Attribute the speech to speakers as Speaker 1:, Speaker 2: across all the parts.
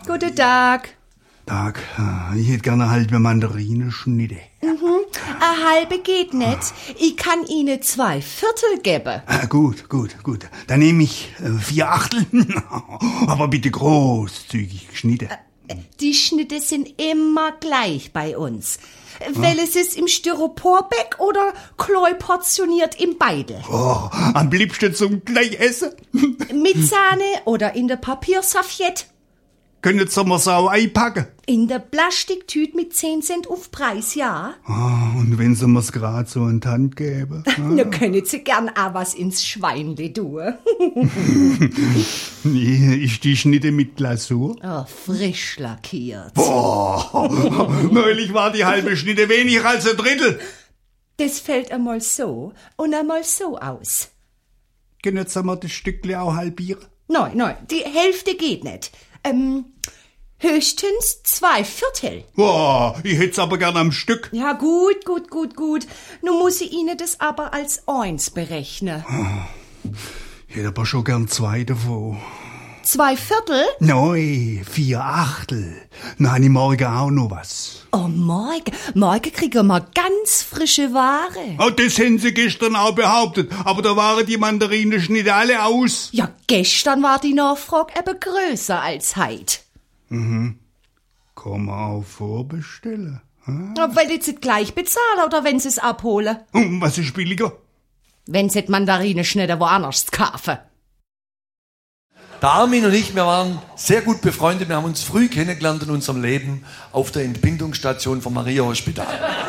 Speaker 1: Guten Tag.
Speaker 2: Tag, ich hätte gerne eine halbe Mandarinenschnitte.
Speaker 1: Eine halbe geht nicht. Ich kann Ihnen 2/4 geben.
Speaker 2: Gut. Dann nehme ich 4/8. Aber bitte großzügig geschnitten.
Speaker 1: Die Schnitte sind immer gleich bei uns. Welches ist im Styroporbeck oder kloi portioniert im Beidel?
Speaker 2: Oh, am liebsten zum gleich essen.
Speaker 1: Mit Sahne oder in der Papierserviette?
Speaker 2: Können Sie mir so einpacken?
Speaker 1: In der Plastiktüte mit 10 Cent auf Preis, ja.
Speaker 2: Und wenn Sie mir's gerade so in die Hand geben?
Speaker 1: Dann können Sie gern auch was ins Schweinle tun.
Speaker 2: Nee, ist die Schnitte mit Glasur?
Speaker 1: Oh, frisch lackiert.
Speaker 2: Boah, neulich war die halbe Schnitte weniger als ein Drittel.
Speaker 1: Das fällt einmal so und einmal so aus.
Speaker 2: Können Sie mir das Stückchen auch halbieren?
Speaker 1: Nein, die Hälfte geht nicht. Höchstens 2/4.
Speaker 2: Boah, ich hätt's aber gern am Stück.
Speaker 1: Ja, gut. Nun muss ich Ihnen das aber als 1 berechnen.
Speaker 2: Ich hätte aber schon gern 2 davon.
Speaker 1: 2/4?
Speaker 2: Nein, 4/8. Dann habe ich morgen auch noch was.
Speaker 1: Oh, morgen kriegen wir ganz frische Ware.
Speaker 2: Oh, das haben Sie gestern auch behauptet. Aber da waren die Mandarinenschnitte alle aus.
Speaker 1: Ja, gestern war die Nachfrage eben größer als heute.
Speaker 2: Kann man auch vorbestellen.
Speaker 1: Weil Sie es gleich bezahlen oder wenn Sie es abholen?
Speaker 2: Und was ist billiger?
Speaker 1: Wenn Sie die Mandarinenschnitte woanders kaufen.
Speaker 3: Der Armin und ich, wir waren sehr gut befreundet. Wir haben uns früh kennengelernt in unserem Leben auf der Entbindungsstation vom Maria-Hospital.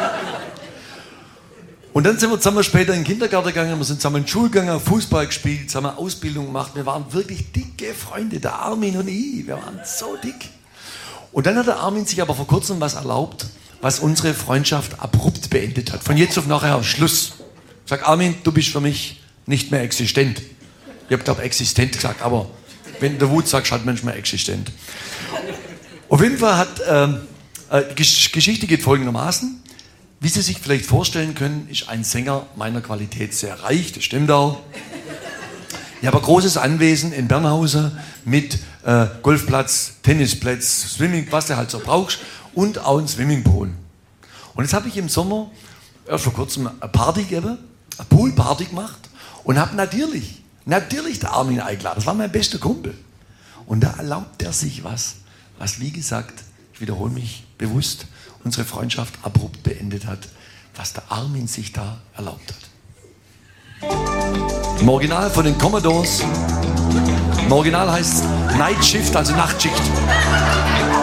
Speaker 3: Und dann sind wir zusammen später in den Kindergarten gegangen, wir sind zusammen in die Schule gegangen, Fußball gespielt, zusammen Ausbildung gemacht. Wir waren wirklich dicke Freunde, der Armin und ich. Wir waren so dick. Und dann hat der Armin sich aber vor kurzem was erlaubt, was unsere Freundschaft abrupt beendet hat. Von jetzt auf nachher Schluss. Ich sag, Armin, du bist für mich nicht mehr existent. Ich habe, glaube existent gesagt, aber wenn der Wut sagst, halt manchmal existent. Auf jeden Fall hat die Geschichte geht folgendermaßen. Wie Sie sich vielleicht vorstellen können, ist ein Sänger meiner Qualität sehr reich, das stimmt auch. Ich habe ein großes Anwesen in Bernhausen mit Golfplatz, Tennisplatz, Swimming, was du halt so brauchst, und auch ein Swimmingpool. Und jetzt habe ich im Sommer erst vor kurzem eine Party gegeben, eine Poolparty gemacht und habe natürlich der Armin eingeladen. Das war mein bester Kumpel. Und da erlaubt er sich was wie gesagt, ich wiederhole mich bewusst, unsere Freundschaft abrupt beendet hat, was der Armin sich da erlaubt hat. Im Original von den Commodores. Im Original heißt es Night Shift, also Nachtschicht.